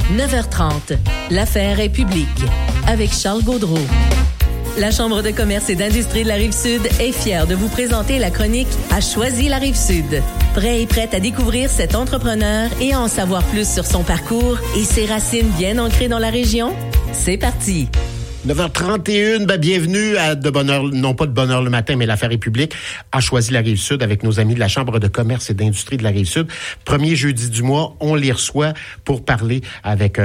9h30, l'affaire est publique avec Charles Gaudreault. La Chambre de commerce et d'industrie de la Rive-Sud est fière de vous présenter la chronique « A choisi la Rive-Sud ». Prêt et prête à découvrir cet entrepreneur et à en savoir plus sur son parcours et ses racines bien ancrées dans la région? C'est parti! 9h31, bienvenue à De Bonne Heure, non pas de Bonne Heure le matin, mais l'affaire est publique, a choisi la Rive-Sud avec nos amis de la Chambre de commerce et d'industrie de la Rive-Sud. Premier jeudi du mois, on les reçoit pour parler avec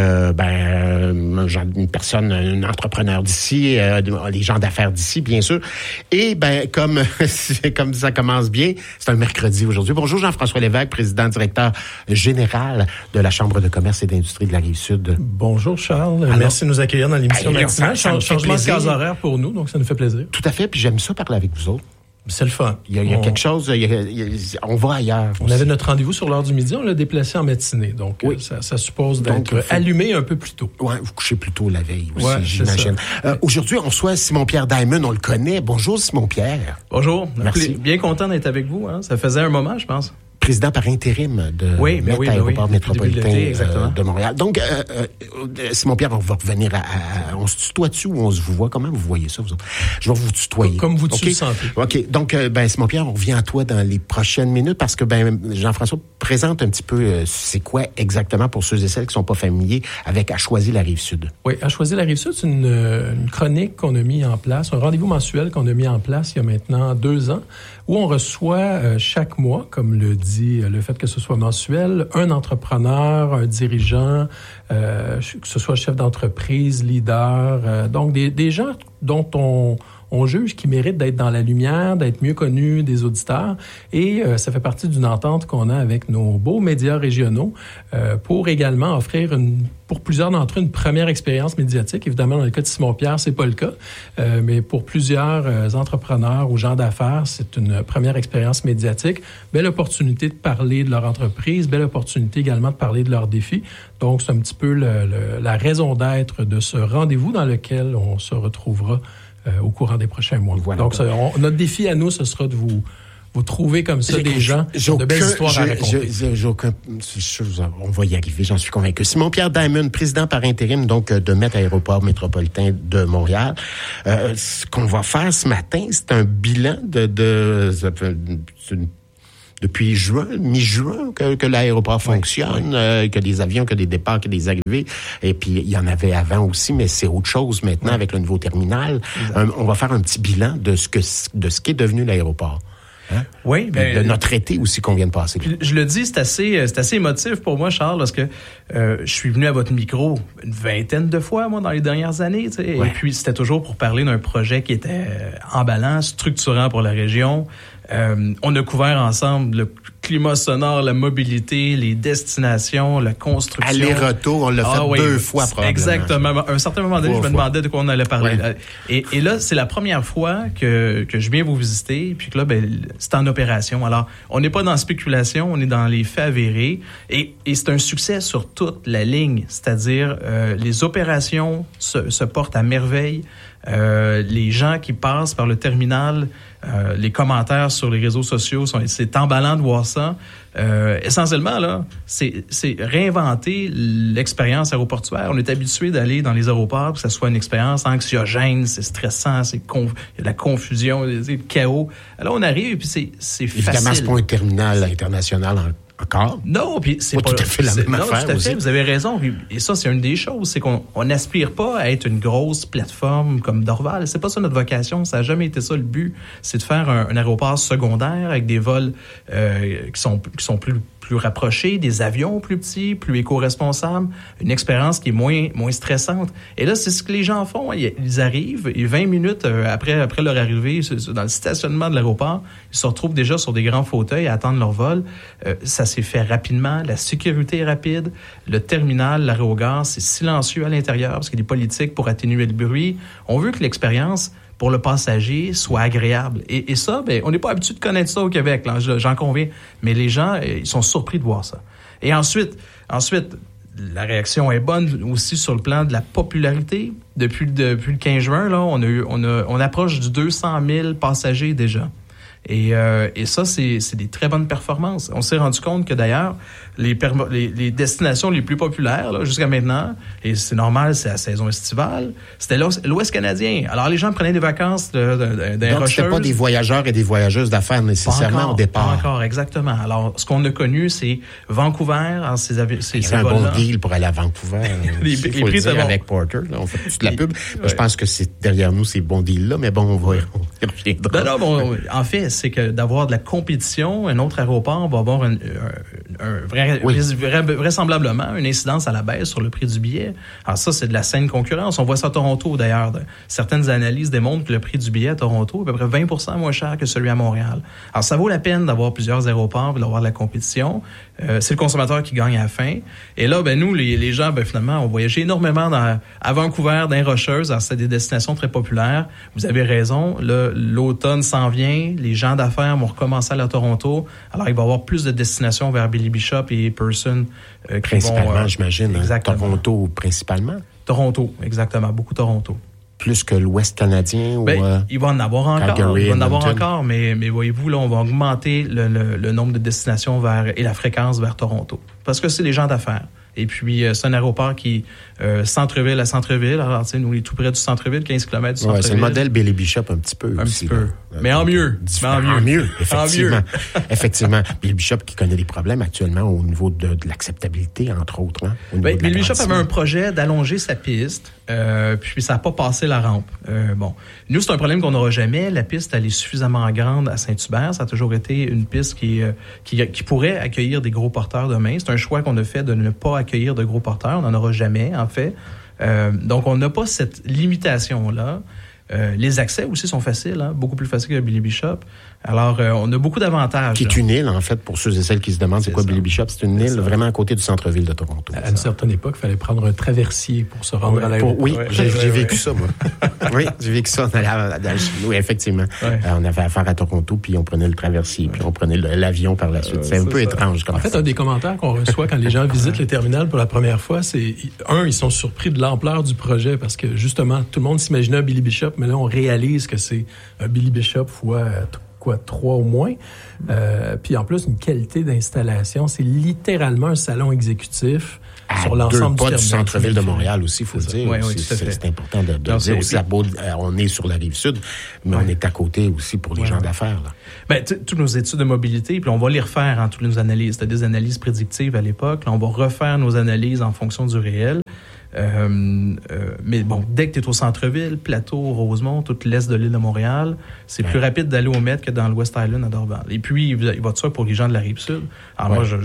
une personne, un entrepreneur d'ici, les gens d'affaires d'ici, bien sûr. Et comme ça commence bien, c'est un mercredi aujourd'hui. Bonjour Jean-François Lévesque, président directeur général de la Chambre de commerce et d'industrie de la Rive-Sud. Bonjour Charles, merci de nous accueillir dans l'émission matinale. Changement de case horaire pour nous, donc ça nous fait plaisir. Tout à fait, puis j'aime ça parler avec vous autres. C'est le fun. Il y a quelque chose, on va ailleurs. On avait notre rendez-vous sur l'heure du midi, on l'a déplacé en matinée, donc oui. Ça suppose d'être allumé un peu plus tôt. Oui, vous couchez plus tôt la veille aussi, j'imagine. Aujourd'hui, on reçoit Simon-Pierre Diamond, on le connaît. Bonjour Simon-Pierre. Bonjour. Merci. Bien content d'être avec vous. Ça faisait un moment, je pense. Président par intérim de Aéroport métropolitain de Montréal. Donc, Simon-Pierre, on va revenir on se tutoie dessus ou on se voit? Comment vous voyez ça, vous autres? Je vais vous tutoyer. Comme vous le sentez. OK. Donc, Simon-Pierre, on revient à toi dans les prochaines minutes parce que, Jean-François présente un petit peu c'est quoi exactement pour ceux et celles qui sont pas familiers avec A choisi la Rive-Sud. Oui, A choisi la Rive-Sud, c'est une chronique qu'on a mis en place, un rendez-vous mensuel qu'on a mis en place il y a maintenant 2 ans, où on reçoit chaque mois, comme le dit le fait que ce soit mensuel, un entrepreneur, un dirigeant, que ce soit chef d'entreprise, leader, donc des gens dont on juge qu'ils méritent d'être dans la lumière, d'être mieux connus des auditeurs. Et ça fait partie d'une entente qu'on a avec nos beaux médias régionaux pour également offrir pour plusieurs d'entre eux, une première expérience médiatique. Évidemment, dans le cas de Simon-Pierre, c'est pas le cas. Mais pour plusieurs entrepreneurs ou gens d'affaires, c'est une première expérience médiatique. Belle opportunité de parler de leur entreprise, belle opportunité également de parler de leurs défis. Donc, c'est un petit peu la raison d'être de ce rendez-vous dans lequel on se retrouvera au courant des prochains mois. Voilà. Donc, notre défi à nous, ce sera de vous trouver comme ça des gens de belles histoires à raconter. On va y arriver, j'en suis convaincu. Simon-Pierre Diamond, président par intérim donc de MET Aéroport métropolitain de Montréal. Ce qu'on va faire ce matin, c'est un bilan depuis mi-juin, que l'aéroport fonctionne, que des avions, que des départs, que des arrivées. Et puis, il y en avait avant aussi, mais c'est autre chose maintenant avec le nouveau terminal. On va faire un petit bilan de ce qu'est devenu l'aéroport. Hein? Oui, de notre été aussi qu'on vient de passer. Je le dis, c'est assez émotif pour moi, Charles, parce que je suis venu à votre micro une 20aine de fois, moi, dans les dernières années. Et puis, c'était toujours pour parler d'un projet qui était emballant, structurant pour la région. On a couvert ensemble le climat sonore, la mobilité, les destinations, la construction. Aller-retour, on l'a fait 2 fois probablement. Exactement. À un certain moment donné, je me demandais de quoi on allait parler. Ouais. Et là, c'est la première fois que je viens vous visiter, puis que là, c'est en opération. Alors, on n'est pas dans la spéculation, on est dans les faits avérés. Et c'est un succès sur toute la ligne. C'est-à-dire, les opérations se portent à merveille. Les gens qui passent par le terminal, les commentaires sur les réseaux sociaux, c'est emballant de voir ça. Essentiellement, là, c'est réinventer l'expérience aéroportuaire. On est habitué d'aller dans les aéroports, que ça soit une expérience anxiogène, c'est stressant, il y a de la confusion, le chaos. Alors, on arrive et puis c'est facile. Évidemment, c'est pas un terminal international encore. Non, puis c'est pas tout à fait la même affaire. Tout à fait, vous avez raison. Et ça, c'est une des choses, c'est qu'on n'aspire pas à être une grosse plateforme comme Dorval. C'est pas ça notre vocation. Ça n'a jamais été ça le but. C'est de faire un aéroport secondaire avec des vols qui sont plus rapprochés, des avions plus petits, plus éco-responsables, une expérience qui est moins stressante. Et là, c'est ce que les gens font. Ils arrivent et 20 minutes après leur arrivée dans le stationnement de l'aéroport, ils se retrouvent déjà sur des grands fauteuils à attendre leur vol. Ça s'est fait rapidement. La sécurité est rapide. Le terminal, l'aérogare, c'est silencieux à l'intérieur parce qu'il y a des politiques pour atténuer le bruit. On veut que l'expérience pour le passager soit agréable. Et ça, on n'est pas habitué de connaître ça au Québec, là, j'en conviens. Mais les gens, ils sont surpris de voir ça. Et ensuite, la réaction est bonne aussi sur le plan de la popularité. Depuis le 15 juin, là, on approche du 200 000 passagers déjà. Et ça, c'est des très bonnes performances. On s'est rendu compte que d'ailleurs, les destinations les plus populaires là, jusqu'à maintenant, et c'est normal, c'est la saison estivale, c'était l'Ouest canadien. Alors les gens prenaient des vacances d'un Donc, rocheuses. c'était pas des voyageurs et des voyageuses d'affaires nécessairement au départ. Pas encore, exactement. Alors, ce qu'on a connu, c'est Vancouver, ces c'est un bon deal pour aller à Vancouver. les prix étaient bons. Avec Porter, là, on fait toute la pub. Ouais. Je pense que c'est derrière nous ces bons deals-là, mais bon, on y reviendra. En fait, c'est que d'avoir de la compétition, un autre aéroport va avoir vraisemblablement une incidence à la baisse sur le prix du billet. Alors ça, c'est de la saine concurrence. On voit ça à Toronto, d'ailleurs. Certaines analyses démontrent que le prix du billet à Toronto est à peu près 20% moins cher que celui à Montréal. Alors, ça vaut la peine d'avoir plusieurs aéroports et d'avoir de la compétition. C'est le consommateur qui gagne à la fin. Et là, nous, les gens, finalement, on voyageait énormément à Vancouver, dans les Rocheuses. Alors, c'est des destinations très populaires. Vous avez raison. L'automne s'en vient. Les gens d'affaires vont recommencer à aller à Toronto. Alors, il va y avoir plus de destinations vers Billy Bishop et Pearson. Principalement, j'imagine. Toronto, principalement. Toronto, exactement. Beaucoup Toronto. Plus que l'Ouest canadien ou il va en avoir encore. Calgary, il va en avoir encore, mais voyez-vous, là, on va augmenter le nombre de destinations et la fréquence vers Toronto. Parce que c'est les gens d'affaires. Et puis, c'est un aéroport qui centre-ville à centre-ville. Alors, tu sais, nous, on est tout près du centre-ville, 15 km du centre-ville. Ouais, c'est le modèle Billy Bishop un petit peu. Un aussi, petit peu. Mais en mieux. En mieux, effectivement. Effectivement. Billy Bishop qui connaît des problèmes actuellement au niveau de l'acceptabilité, entre autres. Hein, Billy Bishop avait un projet d'allonger sa piste, puis ça n'a pas passé la rampe. Nous, c'est un problème qu'on n'aura jamais. La piste, elle est suffisamment grande à Saint-Hubert. Ça a toujours été une piste qui pourrait accueillir des gros porteurs demain. C'est un choix qu'on a fait de ne pas accueillir de gros porteurs. On n'en aura jamais, en fait. Donc, on n'a pas cette limitation-là. Les accès aussi sont faciles, beaucoup plus faciles que Billy Bishop. Alors, on a beaucoup d'avantages. Qui est une île, en fait, pour ceux et celles qui se demandent c'est quoi Billy Bishop. C'est une île vraiment à côté du centre-ville de Toronto. À une certaine époque, il fallait prendre un traversier pour se rendre à l'aéroport. Oui, j'ai vécu ça, moi. Oui, j'ai vécu ça. On allait oui, effectivement. Ouais. On avait affaire à Toronto, puis on prenait le traversier, puis on prenait l'avion par la suite. C'est un peu étrange comme ça. En fait, un des commentaires qu'on reçoit quand les gens visitent les terminals pour la première fois, c'est, ils sont surpris de l'ampleur du projet parce que, justement, tout le monde s'imaginait un Billy Bishop, mais là, on réalise que c'est un Billy Bishop fois 3 au moins. Puis en plus, une qualité d'installation. C'est littéralement un salon exécutif sur l'ensemble du terminal. Du centre-ville de Montréal aussi, il faut le dire. Oui, c'est important de dire aussi. On est sur la Rive-Sud, mais on est à côté aussi pour les gens d'affaires. Là. Toutes nos études de mobilité, puis on va les refaire toutes nos analyses. C'était des analyses prédictives à l'époque. Là, on va refaire nos analyses en fonction du réel. Mais bon, dès que tu es au centre-ville, Plateau, Rosemont, tout l'est de l'île de Montréal, c'est plus rapide d'aller au Met que dans le West Island à Dorval. Et puis, il va de ça pour les gens de la Rive-Sud. Alors moi, je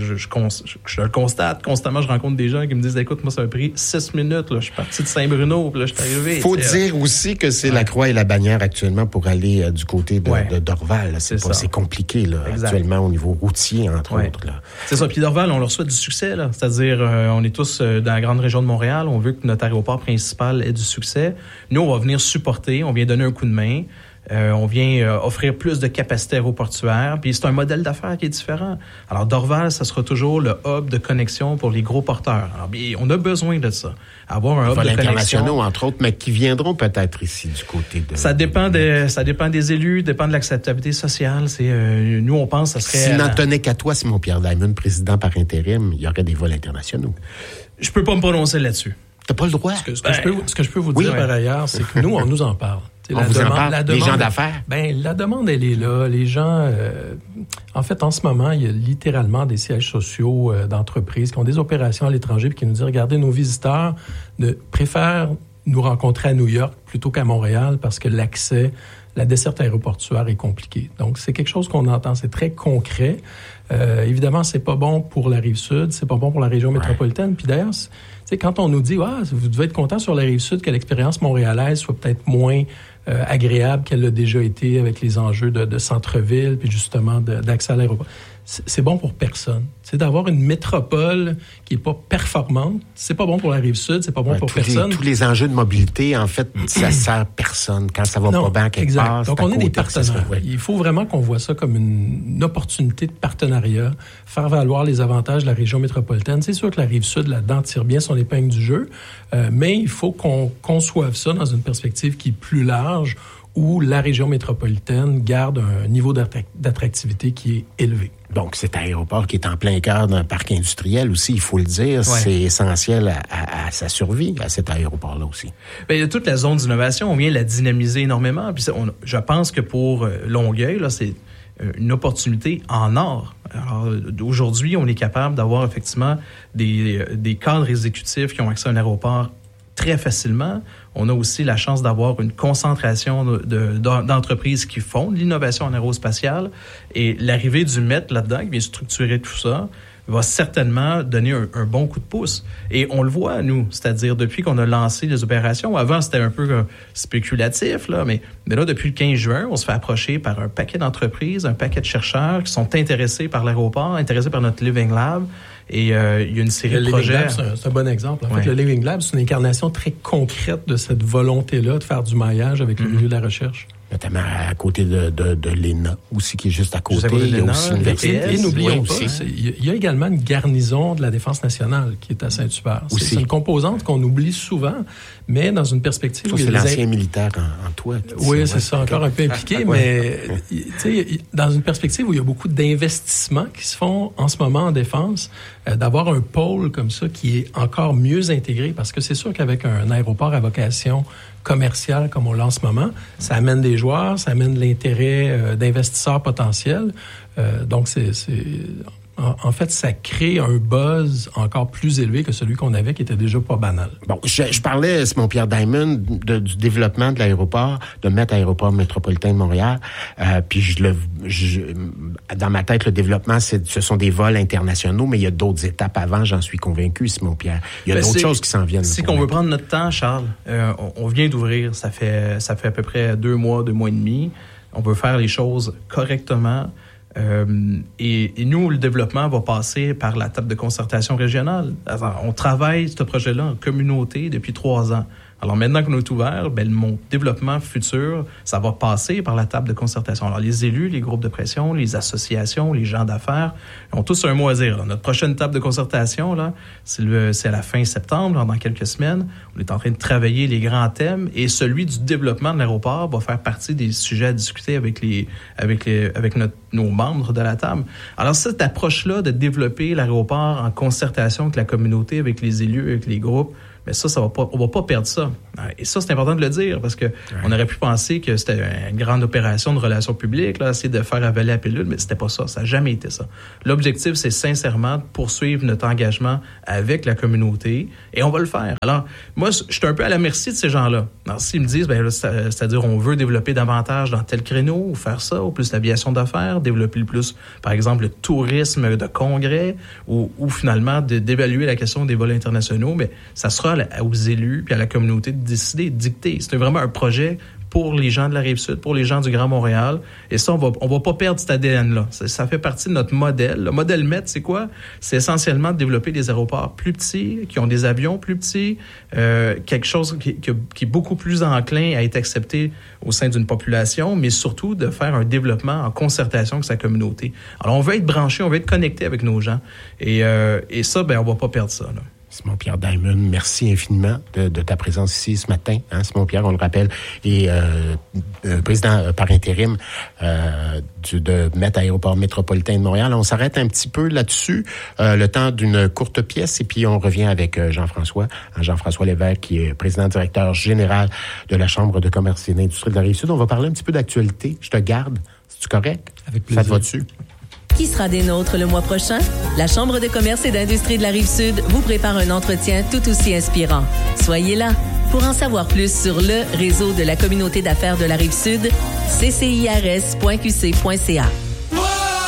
le constate constamment, je rencontre des gens qui me disent, écoute, moi, ça m'a pris 6 minutes, là, je suis parti de Saint-Bruno, puis là, je suis arrivé. Faut dire aussi que c'est la croix et la bannière actuellement pour aller du côté de Dorval. Là. C'est compliqué, là, actuellement, au niveau routier, entre autres. Là. C'est ça. Puis Dorval, on leur souhaite du succès, là. C'est-à-dire, on est tous dans la grande région de Montréal, on veut que notre aéroport principal ait du succès. Nous, on va venir supporter, on vient donner un coup de main. On vient offrir plus de capacité aéroportuaire. Puis c'est un modèle d'affaires qui est différent. Alors Dorval, ça sera toujours le hub de connexion pour les gros porteurs. Alors, on a besoin de ça. Avoir un hub de connexion. Internationaux, entre autres, mais qui viendront peut-être ici du côté de... Ça dépend des élus, dépend de l'acceptabilité sociale. Nous, on pense que ça serait... S'il n'en tenait qu'à toi, Simon-Pierre Diamond, président par intérim, il y aurait des vols internationaux. Je peux pas me prononcer là-dessus. T'as pas le droit. Ce que je peux vous dire par ailleurs, c'est que nous, on nous en parle. On vous en parle, les gens d'affaires? La demande, elle est là. Les gens... en fait, en ce moment, il y a littéralement des sièges sociaux d'entreprises qui ont des opérations à l'étranger et qui nous disent, regardez, nos visiteurs préfèrent nous rencontrer à New York plutôt qu'à Montréal parce que la desserte aéroportuaire est compliquée. Donc, c'est quelque chose qu'on entend. C'est très concret. Évidemment, c'est pas bon pour la Rive-Sud, c'est pas bon pour la région métropolitaine. Puis d'ailleurs, quand on nous dit vous devez être content sur la Rive-Sud que l'expérience montréalaise soit peut-être moins agréable qu'elle l'a déjà été avec les enjeux de centre-ville puis justement d'accès à l'aéroport. C'est bon pour personne. C'est d'avoir une métropole qui est pas performante. C'est pas bon pour la Rive-Sud, c'est pas bon pour personne. Tous les enjeux de mobilité, en fait, ça sert personne quand ça va pas bien quelque part. Donc, on est des partenaires. Il faut vraiment qu'on voit ça comme une opportunité de partenariat, faire valoir les avantages de la région métropolitaine. C'est sûr que la Rive-Sud, là-dedans, tire bien son épingle du jeu, mais il faut qu'on conçoive ça dans une perspective qui est plus large, où la région métropolitaine garde un niveau d'attractivité qui est élevé. Donc, cet aéroport qui est en plein cœur d'un parc industriel aussi, il faut le dire, c'est essentiel à sa survie, à cet aéroport-là aussi. Bien, il y a toute la zone d'innovation, on vient la dynamiser énormément. Puis je pense que pour Longueuil, là, c'est une opportunité en or. Alors, aujourd'hui, on est capable d'avoir effectivement des cadres exécutifs qui ont accès à un aéroport très facilement. On a aussi la chance d'avoir une concentration d'entreprises qui font de l'innovation en aérospatiale. Et l'arrivée du MET là-dedans, qui vient structurer tout ça, va certainement donner un bon coup de pouce. Et on le voit, nous, c'est-à-dire depuis qu'on a lancé les opérations. Avant, c'était un peu spéculatif, là, mais là, depuis le 15 juin, on se fait approcher par un paquet d'entreprises, un paquet de chercheurs qui sont intéressés par l'aéroport, intéressés par notre Living Lab. Et il y a une série de projets. C'est un bon exemple. En fait, le Living Lab, c'est une incarnation très concrète de cette volonté-là de faire du maillage avec le milieu de la recherche. Notamment à côté de l'ENA, aussi, qui est juste à côté. Il y a aussi l'université. Et n'oublions pas, il y a également une garnison de la Défense nationale qui est à Saint-Hubert. C'est une composante qu'on oublie souvent, mais dans une perspective... C'est l'ancien militaire en toi. Oui, c'est ça, encore un peu impliqué, mais dans une perspective où il y a beaucoup d'investissements qui se font en ce moment en défense, d'avoir un pôle comme ça qui est encore mieux intégré, parce que c'est sûr qu'avec un aéroport à vocation commerciale comme on l'a en ce moment, ça amène des joueurs, ça amène l'intérêt d'investisseurs potentiels. Donc, en fait, ça crée un buzz encore plus élevé que celui qu'on avait, qui était déjà pas banal. Bon, je parlais, Simon-Pierre Diamond, du développement de l'aéroport, de mettre Aéroport métropolitain de Montréal. Puis dans ma tête, le développement, ce sont des vols internationaux, mais il y a d'autres étapes avant, j'en suis convaincu, Simon-Pierre. Il y a d'autres choses qui s'en viennent. C'est qu'on veut prendre notre temps, Charles. On vient d'ouvrir, ça fait à peu près 2 mois et demi. On veut faire les choses correctement. Et nous, le développement va passer par la table de concertation régionale. Alors, on travaille ce projet-là en communauté depuis 3 ans. Alors maintenant qu'on est ouvert, mon développement futur, ça va passer par la table de concertation. Alors les élus, les groupes de pression, les associations, les gens d'affaires ont tous un mot à dire. Alors, notre prochaine table de concertation, là, c'est à la fin septembre, dans quelques semaines. On est en train de travailler les grands thèmes et celui du développement de l'aéroport va faire partie des sujets à discuter avec nos membres de la table. Alors cette approche-là de développer l'aéroport en concertation avec la communauté, avec les élus, avec les groupes, mais on va pas perdre ça. Et ça, c'est important de le dire parce que on aurait pu penser que c'était une grande opération de relations publiques, là, essayer de faire avaler la pilule, mais c'était pas ça. Ça n'a jamais été ça. L'objectif, c'est sincèrement de poursuivre notre engagement avec la communauté et on va le faire. Alors, moi, je suis un peu à la merci de ces gens-là. Alors, s'ils me disent, c'est-à-dire, on veut développer davantage dans tel créneau ou faire ça, ou plus l'aviation d'affaires, développer le plus, par exemple, le tourisme de congrès ou finalement d'évaluer la question des vols internationaux, mais ça sera aux élus puis à la communauté de décider, de dicter. C'est vraiment un projet pour les gens de la Rive-Sud, pour les gens du Grand Montréal. Et ça, on va pas perdre cet ADN-là. Ça fait partie de notre modèle. Le modèle MET, c'est quoi? C'est essentiellement de développer des aéroports plus petits, qui ont des avions plus petits, quelque chose qui est beaucoup plus enclin à être accepté au sein d'une population, mais surtout de faire un développement en concertation avec sa communauté. Alors, on veut être branché, on veut être connecté avec nos gens. Et ça, on va pas perdre ça, là. Simon-Pierre Diamond, merci infiniment de ta présence ici ce matin. Simon-Pierre, on le rappelle, est président par intérim de MET Aéroport métropolitain de Montréal. On s'arrête un petit peu là-dessus, le temps d'une courte pièce, et puis on revient avec Jean-François Lévesque, qui est président-directeur général de la Chambre de commerce et d'industrie de la Rive-Sud. On va parler un petit peu d'actualité. Je te garde. C'est-tu correct? Avec plaisir. Ça te va dessus? Qui sera des nôtres le mois prochain? La Chambre de commerce et d'industrie de la Rive-Sud vous prépare un entretien tout aussi inspirant. Soyez là. Pour en savoir plus sur le réseau de la communauté d'affaires de la Rive-Sud, ccirs.qc.ca.